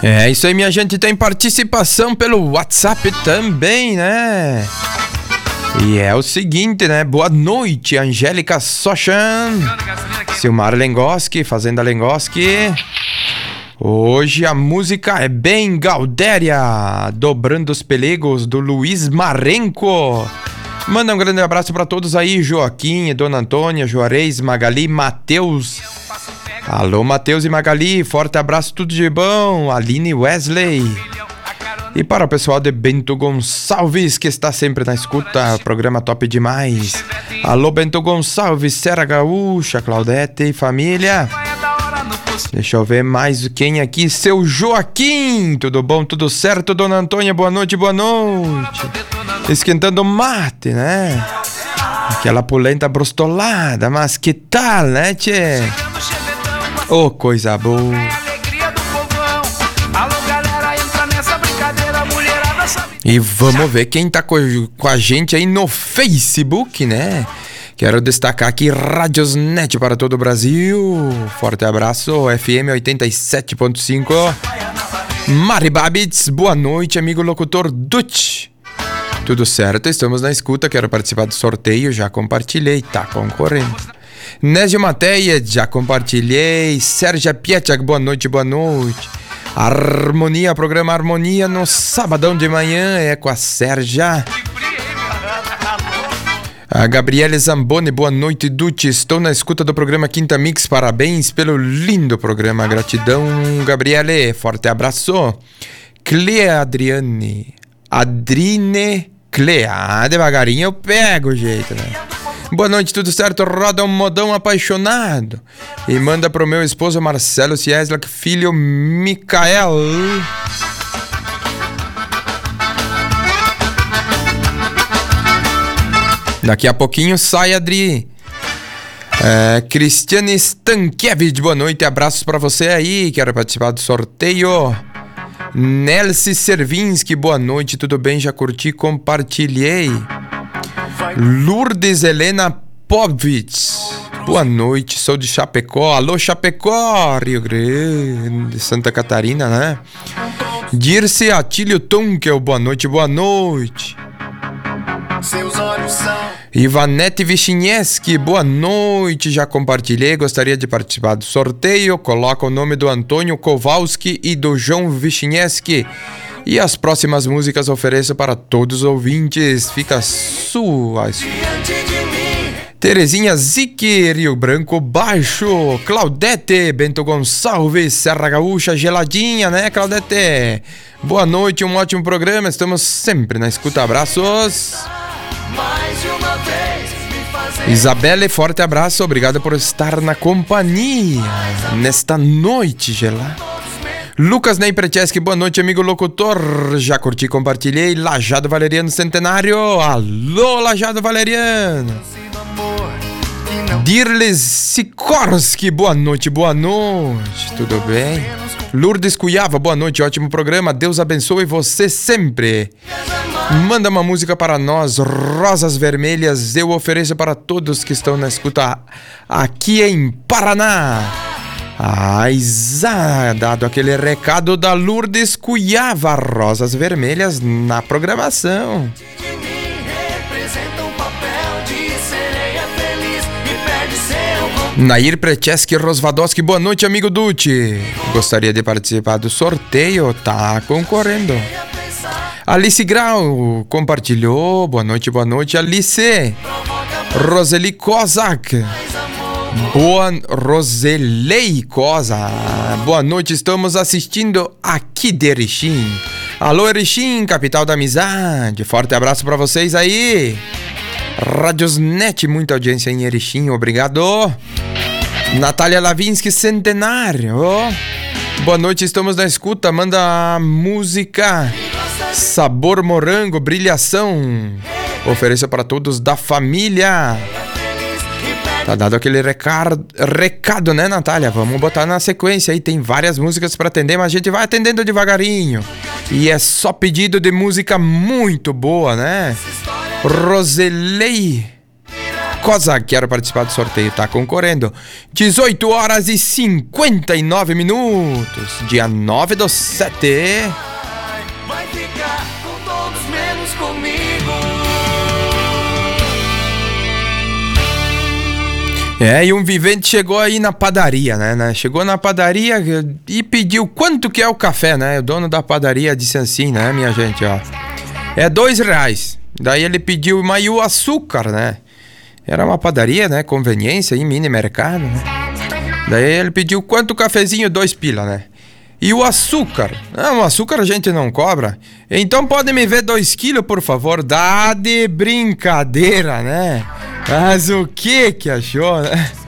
É isso aí, minha gente. Tem participação pelo WhatsApp também, né? E é o seguinte, né? Boa noite, Angélica Sochan, Silmar Lengoski, Fazenda Lengoski. Hoje a música é bem Gaudéria, Dobrando os Pelegos, do Luiz Marenco. Manda um grande abraço pra todos aí, Joaquim, Dona Antônia, Juarez, Magali, Matheus. Alô, Matheus e Magali, forte abraço, tudo de bom. Aline Wesley. E para o pessoal de Bento Gonçalves, que está sempre na escuta, programa top demais. Alô, Bento Gonçalves, Serra Gaúcha, Claudete e família. Deixa eu ver mais quem aqui. Seu Joaquim, tudo bom, tudo certo, Dona Antônia? Boa noite, boa noite. Esquentando mate, né? Aquela polenta brostolada, mas que tal, né, tchê? Oh, coisa boa. E vamos ver quem tá com a gente aí no Facebook, né? Quero destacar aqui Radiosnet para todo o Brasil. Forte abraço, FM 87.5. Mari Babitz, boa noite, amigo locutor Dutch. Tudo certo, estamos na escuta, quero participar do sorteio, já compartilhei, tá concorrendo. Nésio Mateia, já compartilhei. Sérgia Pietchak, boa noite, boa noite. Harmonia, programa Harmonia no sabadão de manhã, é com a Sérgia. A Gabriele Zamboni, boa noite, Dutti. Estou na escuta do programa Quinta Mix. Parabéns pelo lindo programa. Gratidão, Gabriele. Forte abraço. Clea Adriane. Adrine Clea. Devagarinho eu pego o jeito, né? Boa noite, tudo certo? Roda um modão apaixonado. E manda pro meu esposo Marcelo Cieslak, filho Micael. Daqui a pouquinho sai, Adri. Cristiane Stankiewicz, boa noite, abraços pra você aí. Quero participar do sorteio. Nelson Servinski, boa noite, tudo bem? Já curti, compartilhei. Lourdes Helena Povitz, boa noite, sou de Chapecó. Alô, Chapecó, Rio Grande, Santa Catarina, né? Dirce Atílio Tunkel, boa noite, boa noite. Seus olhos são... Ivanete Vichnieski, boa noite, já compartilhei, gostaria de participar do sorteio. Coloca o nome do Antônio Kowalski e do João Vichnieski. E as próximas músicas ofereço para todos os ouvintes. Fica sua. Terezinha Zique, Rio Branco Baixo. Claudete, Bento Gonçalves, Serra Gaúcha, geladinha, né, Claudete? Boa noite, um ótimo programa. Estamos sempre na escuta. Abraços. Isabelle, forte abraço. Obrigado por estar na companhia nesta noite gelada. Lucas Ney Precheski, boa noite, amigo locutor. Já curti, compartilhei. Lajado Valeriano Centenário. Alô, Lajado Valeriano. Dirles Sikorski, boa noite, boa noite. Tudo bem? Lourdes Cuiava, boa noite, ótimo programa. Deus abençoe você sempre. Manda uma música para nós, Rosas Vermelhas. Eu ofereço para todos que estão na escuta aqui em Paraná. Dado aquele recado da Lourdes Cuiava, Rosas Vermelhas na programação. Nair Precheski Rosvadowski, boa noite, amigo Dutti. Gostaria de participar do sorteio, tá concorrendo. Alice Grau compartilhou, boa noite, Alice. Roseli Kozak. Roselei Cosa, boa noite, estamos assistindo aqui de Erechim. Alô, Erechim, capital da amizade. Forte abraço pra vocês aí. Radiosnet, muita audiência em Erechim, obrigado. Natália Lavinsky, Centenário. Boa noite, estamos na escuta. Manda a música Sabor Morango, Brilhação. Ofereço para todos da família. Tá dado aquele recado, né, Natália? Vamos botar na sequência aí. Tem várias músicas pra atender, mas a gente vai atendendo devagarinho. E é só pedido de música muito boa, né? Roselei Cosa, quero participar do sorteio, tá concorrendo. 18 horas e 59 minutos, dia 9/7. Vai ficar com todos menos comigo. E um vivente chegou aí na padaria, né? Chegou na padaria e pediu quanto que é o café, né? O dono da padaria disse assim, né, minha gente, ó. É R$2. Daí ele pediu, mas e o açúcar, né? Era uma padaria, né? Conveniência, em mini mercado, né? Daí ele pediu quanto cafezinho? 2 pila, né? E o açúcar? Não, o açúcar a gente não cobra. Então pode me ver 2 quilos, por favor? Dá de brincadeira, né? Mas o que achou, né?